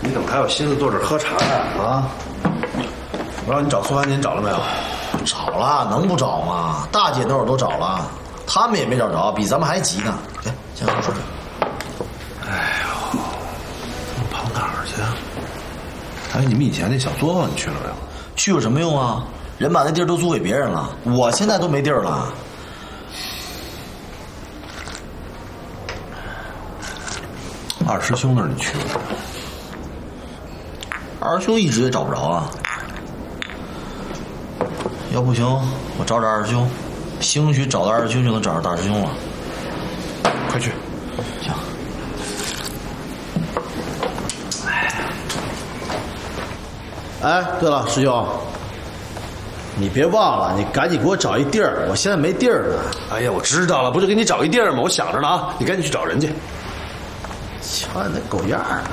你怎么还有心思坐这喝茶呀？啊！我让你找孙安锦找了没有？ 找了，能不找吗？大姐那会儿都找了，他们也没找着，比咱们还急呢。来，先喝水。 哎呦，跑哪儿去啊？哎，你们以前那小作坊你去了没有？ 去有什么用啊？人把那地儿都租给别人了，我现在都没地儿了。 二师兄那儿你去了没有？ 二师兄一直也找不着啊。要不行，我找找二师兄，兴许找到二师兄就能找着大师兄了。 快去。 行。 哎，对了，师兄，你别忘了，你赶紧给我找一地儿，我现在没地儿了。 哎呀，我知道了，不是给你找一地儿吗？我想着呢啊，你赶紧去找人去。 瞧你那狗样儿！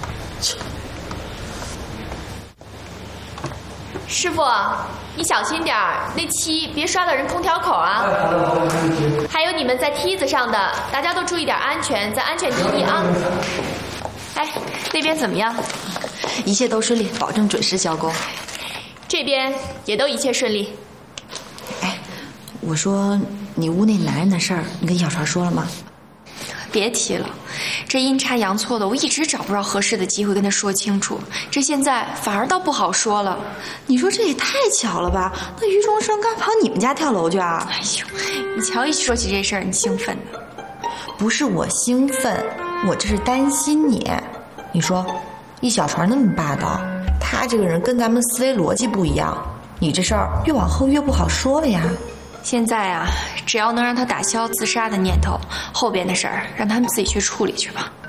师傅，你小心点儿，那漆别刷到人空调口啊！还有你们在梯子上的，大家都注意点安全，在安全第一啊！哎，那边怎么样？ 一切都顺利，保证准时交工。 这边也都一切顺利。 哎，我说你屋那男人的事儿，你跟小船说了吗？ 别提了，这阴差阳错的，我一直找不着合适的机会跟他说清楚。这现在反而倒不好说了。 你说这也太巧了吧？那于中生刚跑你们家跳楼去啊？ 哎呦，你瞧一说起这事儿，你兴奋的。 不是我兴奋，我这是担心你。你说，易小船那么霸道，他这个人跟咱们思维逻辑不一样，你这事儿越往后越不好说了呀。 现在啊，只要能让他打消自杀的念头，后边的事儿让他们自己去处理去吧。